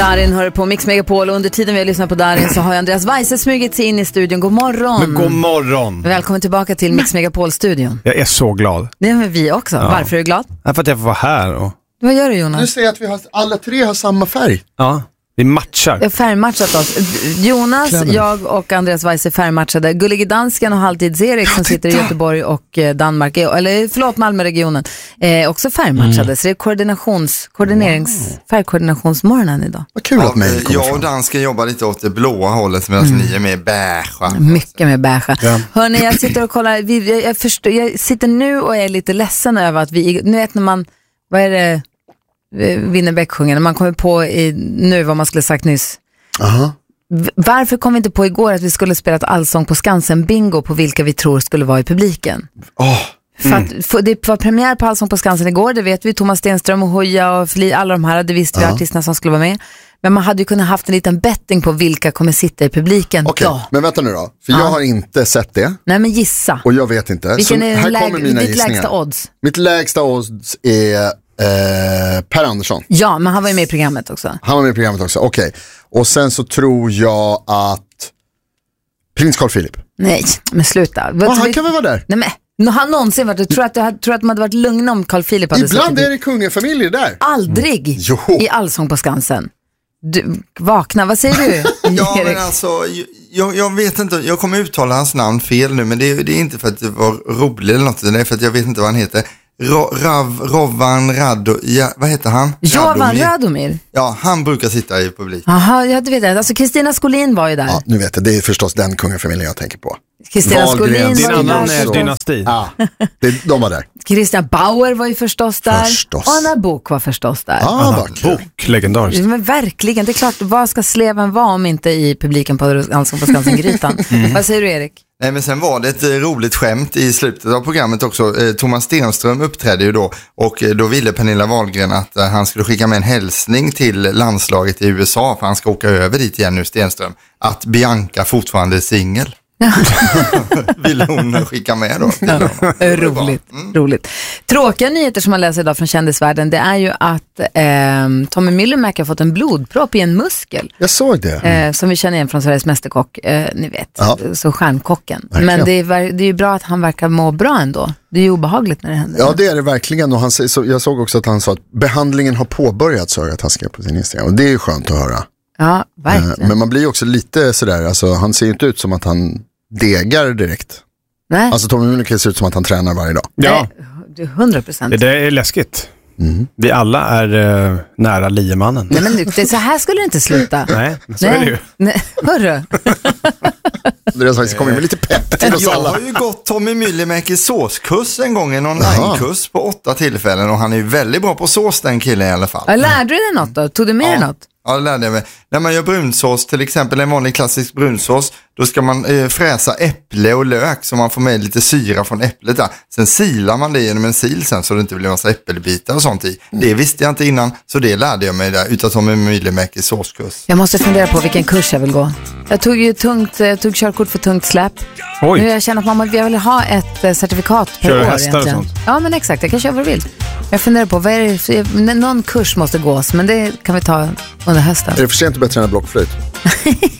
Darin hör på Mix Megapol och under tiden vi har lyssnat på Darin så har Andreas Weise smugit sig in i studion. God morgon. Men god morgon. Välkommen tillbaka till Mix Megapol-studion. Jag är så glad. Det är vi också. Ja. Varför är du glad? För att jag får vara här. Och... Vad gör du, Jonas? Du säger att vi alla tre har samma färg. Ja, vi matchar. Jag har färgmatchat oss. Jonas, jag och Andreas Weise färgmatchade. Gullige dansken och Halvtids-Erik som sitter i Göteborg och Danmark, eller Malmöregionen, också färgmatchade. Så det är färgkoordinationsmorgonen idag. Vad kul att mig kommer jag och dansken jobbar lite åt det blåa hållet medan ni är mer beige. Mycket mer beige. Ja. Hörrni, jag sitter och kollar. Jag sitter nu och är lite ledsen över att vi, nu vet när man, vad är det Winnerbäck sjunger, när man kommer på nu vad man skulle sagt nyss. Varför kom vi inte på igår att vi skulle spela ett Allsång på Skansen bingo på vilka vi tror skulle vara i publiken? För det var premiär på Allsång på Skansen igår, det vet vi. Thomas Stenström och Hoja och alla de här, det visste vi artisterna som skulle vara med. Men man hade ju kunnat haft en liten betting på vilka kommer sitta i publiken. Okej, men vänta nu då. För jag har inte sett det. Nej, men gissa. Och jag vet inte. Vilken är här kommer mina ditt gissningar. lägsta odds? Mitt lägsta odds är Per Andersson. Ja, men han var ju med i programmet också. Okej. Och sen så tror jag att Prins Carl Philip. Nej, men sluta. Han kan väl vara där? Nej, men har någonsin varit, tror att de hade varit lugna om Carl Philip hade ibland är det kungafamiljer där. Aldrig i Allsång på Skansen. Du, vakna, vad säger du? Ja, men alltså, jag vet inte, jag kommer uttala hans namn fel nu, men det är inte för att det var roligt eller något, det är för att jag vet inte vad han heter. Vad heter han? Jovan Radomir. Ja, han brukar sitta i publik. Jaha, jag vet det. Alltså Kristina Skolin var ju där. Ja, nu vet jag, det är förstås den kungafamiljen jag tänker på. Kristina Skolin var din annan där. dynasti. Ja, de var där. Christian Bauer var ju förstås där. Och Anna Bok var förstås där. Bok, legendariskt. Men verkligen, det är klart, vad ska Sleven vara om inte i publiken på Allsång på Skansen-grytan? Vad säger du, Erik? Nej, men sen var det ett roligt skämt i slutet av programmet också. Thomas Stenström uppträdde ju då, och då ville Pernilla Wahlgren att han skulle skicka med en hälsning till landslaget i USA, för han ska åka över dit igen nu, Stenström, att Bianca fortfarande är singel. Vill hon skicka med då? Roligt. Tråkiga nyheter som man läser idag från kändisvärlden, det är ju att Tommy Myllymäki har fått en blodpropp i en muskel. Jag såg det. Som vi känner igen från Sveriges Mästerkock, ni vet, så stjärnkocken. Verkligen. Men det är ju bra att han verkar må bra ändå. Det är ju obehagligt när det händer. Ja, det är det verkligen. Och jag såg också att han sa att behandlingen har påbörjats, så att han skrev på sin Instagram. Och det är ju skönt att höra. Ja, verkligen. Men man blir ju också lite sådär, alltså han ser ju inte ut som att han degar direkt. Nej. Alltså Tommy Myllymäki ser ut som att han tränar varje dag. Ja, det är 100%. det är läskigt. Vi alla är nära liemannen. Nej, men så här skulle det inte sluta. Nej, så är det ju. Nej, hörru. Det kommer med lite pepp till oss alla. Jag har ju gått Tommy Myllymäki såskurs en gång, en onlinekurs på 8 tillfällen, och han är ju väldigt bra på sås, den killen i alla fall. Lärde du dig något då? Tog du med dig något? Ja, det lärde jag mig. När man gör brunsås, till exempel en vanlig klassisk brunsås, då ska man fräsa äpple och lök så man får med lite syra från äpplet där. Sen silar man det genom en sil sen så det inte blir massa äppelbitar och sånt i. Det visste jag inte innan, så det lärde jag mig där utav Tommy Myllymäki såskurs. Jag måste fundera på vilken kurs jag vill gå. Jag tog ju tog körkort för tungt släp. Oj. Nu jag känner att jag vill ha ett certifikat per Kör år hästar och sånt. Ja, men exakt, jag kan köra vad du vill. Jag funderar på, någon kurs måste gås, men det kan vi ta under hösten. Är det för sent att börja träna blockflöjt?